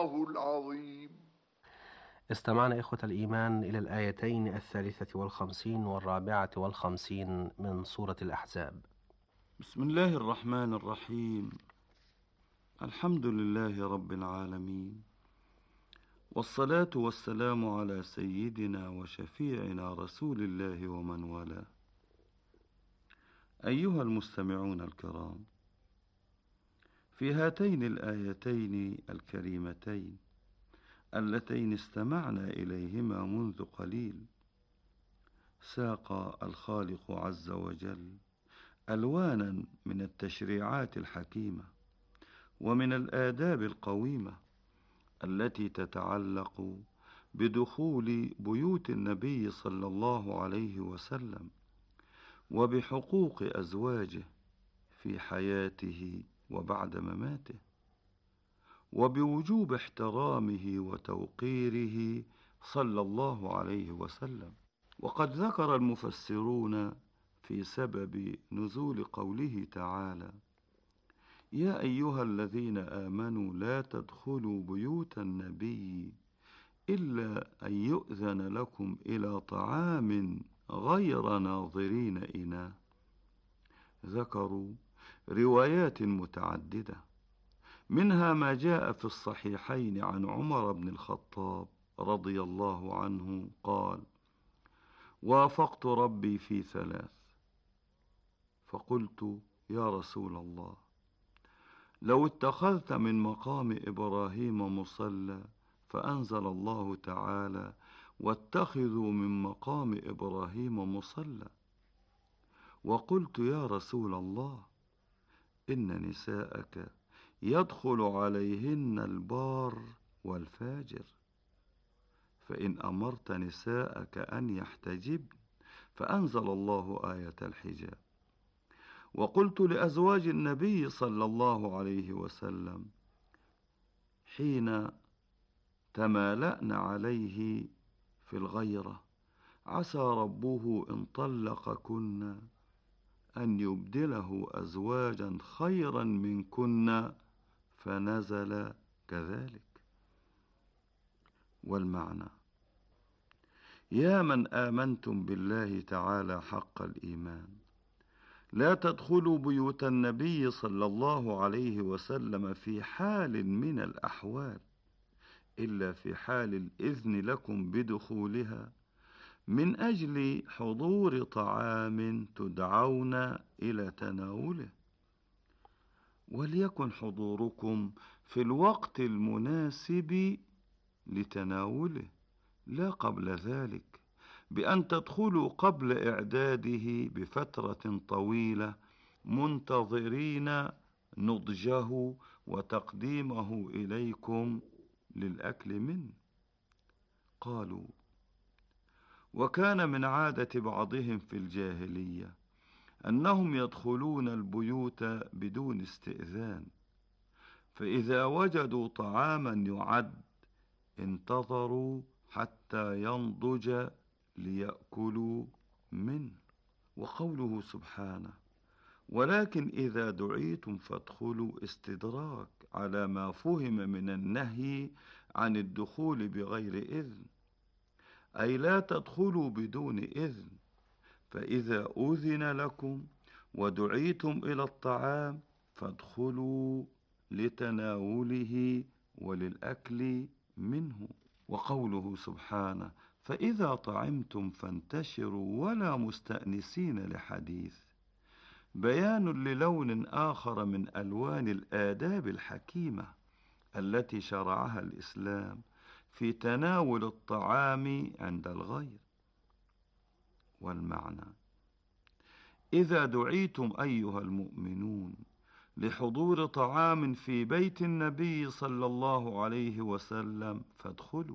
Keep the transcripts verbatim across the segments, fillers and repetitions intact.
الله العظيم. استمعنا إخوة الإيمان إلى الآيتين الثالثة والخمسين والرابعة والخمسين من سورة الأحزاب. بسم الله الرحمن الرحيم. الحمد لله رب العالمين، والصلاة والسلام على سيدنا وشفيعنا رسول الله ومن والاه. أيها المستمعون الكرام، في هاتين الآيتين الكريمتين اللتين استمعنا إليهما منذ قليل، ساق الخالق عز وجل ألوانا من التشريعات الحكيمة ومن الآداب القويمة التي تتعلق بدخول بيوت النبي صلى الله عليه وسلم وبحقوق أزواجه في حياته وبعد مماته، وبوجوب احترامه وتوقيره صلى الله عليه وسلم. وقد ذكر المفسرون في سبب نزول قوله تعالى: يا أيها الذين آمنوا لا تدخلوا بيوت النبي إلا أن يؤذن لكم إلى طعام غير ناظرين إناه. ذكروا روايات متعددة، منها ما جاء في الصحيحين عن عمر بن الخطاب رضي الله عنه قال: وافقت ربي في ثلاث، فقلت يا رسول الله، لو اتخذت من مقام إبراهيم مصلى، فأنزل الله تعالى: واتخذوا من مقام إبراهيم مصلى. وقلت يا رسول الله، إن نساءك يدخل عليهن البار والفاجر، فإن أمرت نساءك أن يحتجبن، فأنزل الله آية الحجاب. وقلت لأزواج النبي صلى الله عليه وسلم حين تمالأن عليه في الغيرة: عسى ربه إن طلقكن أن يبدله أزواجا خيرا منكن، فنزل كذلك. والمعنى: يا من آمنتم بالله تعالى حق الإيمان، لا تدخلوا بيوت النبي صلى الله عليه وسلم في حال من الأحوال إلا في حال الإذن لكم بدخولها من أجل حضور طعام تدعون إلى تناوله، وليكن حضوركم في الوقت المناسب لتناوله، لا قبل ذلك، بأن تدخلوا قبل إعداده بفترة طويلة منتظرين نضجه وتقديمه إليكم للأكل منه. قالوا: وكان من عادة بعضهم في الجاهلية أنهم يدخلون البيوت بدون استئذان، فإذا وجدوا طعاما يعد انتظروا حتى ينضج ليأكلوا منه. وقوله سبحانه: ولكن إذا دعيتم فادخلوا، استدراك على ما فهم من النهي عن الدخول بغير إذن، أي لا تدخلوا بدون إذن، فإذا أذن لكم ودعيتم إلى الطعام فادخلوا لتناوله وللأكل منه. وقوله سبحانه: فإذا طعمتم فانتشروا ولا مستأنسين لحديث، بيان للون آخر من ألوان الآداب الحكيمة التي شرعها الإسلام في تناول الطعام عند الغير. والمعنى: إذا دعيتم أيها المؤمنون لحضور طعام في بيت النبي صلى الله عليه وسلم فادخلوا،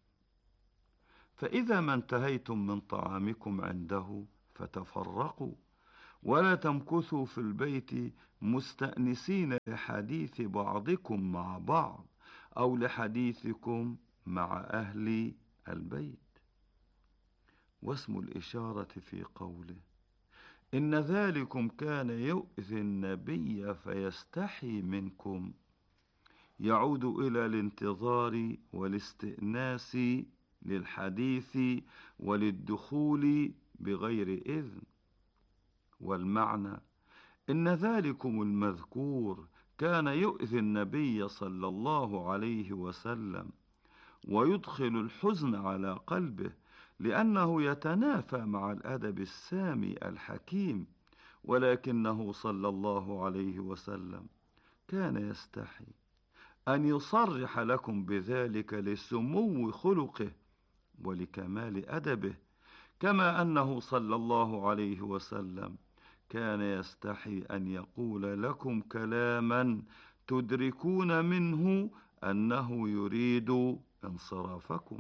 فإذا ما انتهيتم من طعامكم عنده فتفرقوا، ولا تمكثوا في البيت مستأنسين لحديث بعضكم مع بعض أو لحديثكم مع أهل البيت. واسم الإشارة في قوله: إن ذلكم كان يؤذي النبي فيستحي منكم، يعود إلى الانتظار والاستئناس للحديث وللدخول بغير إذن. والمعنى إن ذلكم المذكور كان يؤذي النبي صلى الله عليه وسلم ويدخل الحزن على قلبه، لأنه يتنافى مع الأدب السامي الحكيم، ولكنه صلى الله عليه وسلم كان يستحي أن يصرح لكم بذلك لسمو خلقه ولكمال أدبه، كما أنه صلى الله عليه وسلم كان يستحي أن يقول لكم كلاما تدركون منه أنه يريد انصرافكم.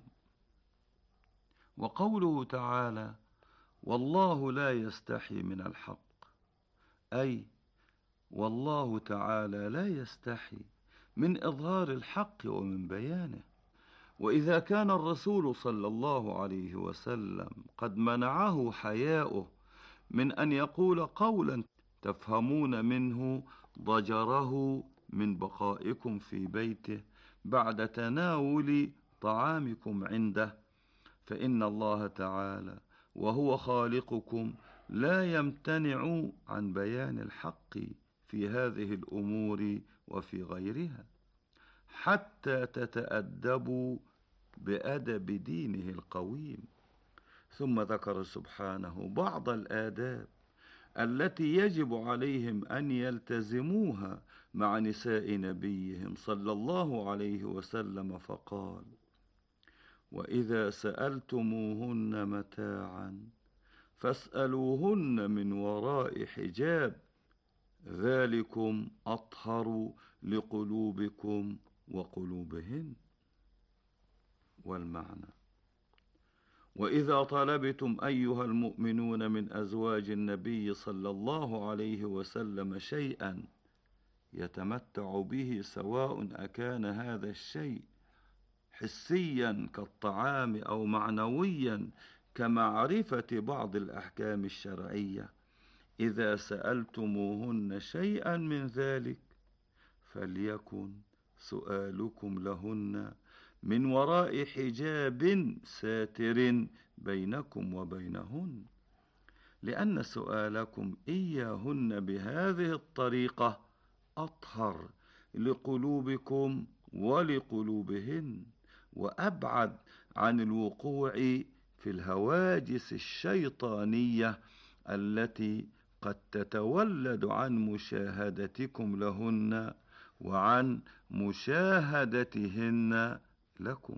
وقوله تعالى: والله لا يستحي من الحق، أي والله تعالى لا يستحي من إظهار الحق ومن بيانه. وإذا كان الرسول صلى الله عليه وسلم قد منعه حياؤه من أن يقول قولا تفهمون منه ضجره من بقائكم في بيته بعد تناول طعامكم عنده، فإن الله تعالى وهو خالقكم لا يمتنع عن بيان الحق في هذه الأمور وفي غيرها، حتى تتأدبوا بأدب دينه القويم. ثم ذكر سبحانه بعض الآداب التي يجب عليهم أن يلتزموها مع نساء نبيهم صلى الله عليه وسلم، فقال: وإذا سألتموهن متاعا فاسألوهن من وراء حجاب، ذلكم أطهر لقلوبكم وقلوبهن. والمعنى: وإذا طلبتم أيها المؤمنون من أزواج النبي صلى الله عليه وسلم شيئا يتمتع به، سواء أكان هذا الشيء حسيا كالطعام أو معنويا كمعرفة بعض الأحكام الشرعية، إذا سألتموهن شيئا من ذلك فليكن سؤالكم لهن من وراء حجاب ساتر بينكم وبينهن، لأن سؤالكم إياهن بهذه الطريقة أطهر لقلوبكم ولقلوبهن، وأبعد عن الوقوع في الهواجس الشيطانية التي قد تتولد عن مشاهدتكم لهن وعن مشاهدتهن لكم.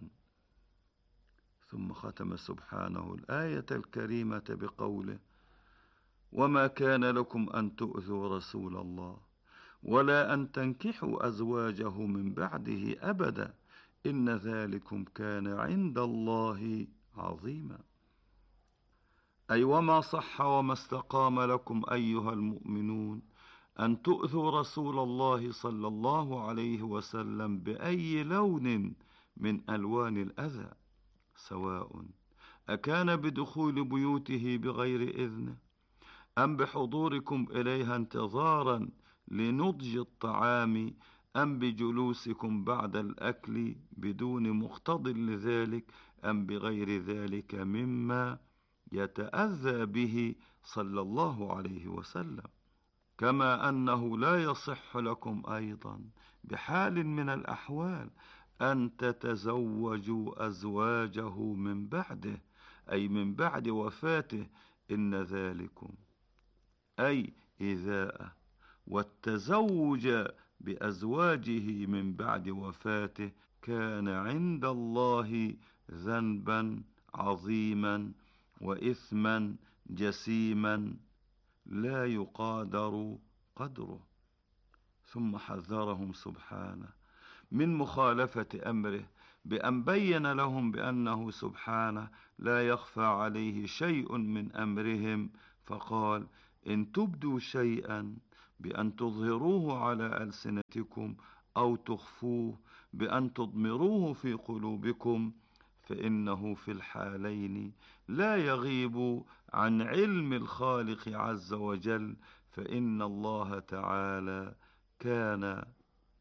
ثم ختم سبحانه الآية الكريمة بقوله: وما كان لكم أن تؤذوا رسول الله ولا أن تنكحوا أزواجه من بعده أبدا، إن ذلكم كان عند الله عظيما. أي وما صح وما استقام لكم أيها المؤمنون أن تؤذوا رسول الله صلى الله عليه وسلم بأي لون من ألوان الأذى، سواء أكان بدخول بيوته بغير إذنه أم بحضوركم إليها انتظارا لنضج الطعام أم بجلوسكم بعد الأكل بدون مقتض لذلك أم بغير ذلك مما يتأذى به صلى الله عليه وسلم. كما أنه لا يصح لكم أيضا بحال من الأحوال أن تتزوجوا أزواجه من بعده، أي من بعد وفاته، إن ذلكم أي إيذاءه والتزوج بأزواجه من بعد وفاته كان عند الله ذنبا عظيما وإثما جسيما لا يقادر قدره. ثم حذرهم سبحانه من مخالفة أمره بأن بين لهم بأنه سبحانه لا يخفى عليه شيء من أمرهم، فقال: إن تبدوا شيئا بأن تظهروه على ألسنتكم أو تخفوه بأن تضمروه في قلوبكم فإنه في الحالين لا يغيب عن علم الخالق عز وجل، فإن الله تعالى كان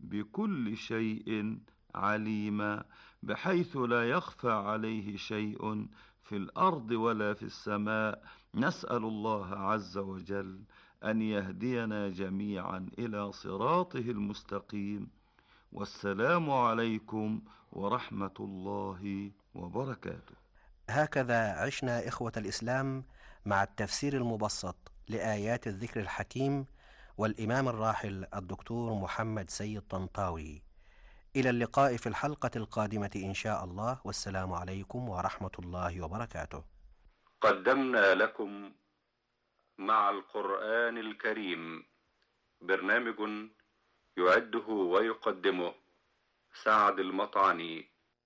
بكل شيء عليما، بحيث لا يخفى عليه شيء في الأرض ولا في السماء. نسأل الله عز وجل أن يهدينا جميعا إلى صراطه المستقيم. والسلام عليكم ورحمة الله وبركاته. هكذا عشنا إخوة الإسلام مع التفسير المبسط لآيات الذكر الحكيم والإمام الراحل الدكتور محمد سيد طنطاوي. إلى اللقاء في الحلقة القادمة إن شاء الله، والسلام عليكم ورحمة الله وبركاته. قدمنا لكم مع القرآن الكريم برنامج يعده ويقدمه سعد المطعني.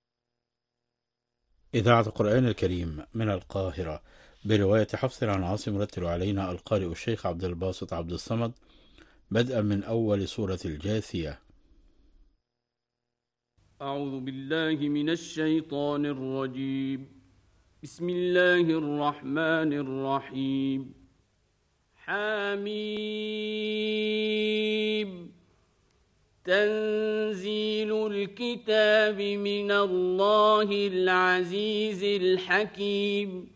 إذاعة القرآن الكريم من القاهرة برواية حفص عن عاصم. رتل علينا القارئ الشيخ عبد الباسط عبد الصمد بدءا من أول سورة الجاثية. أعوذ بالله من الشيطان الرجيم. بسم الله الرحمن الرحيم. حميم. تنزيل الكتاب من الله العزيز الحكيم.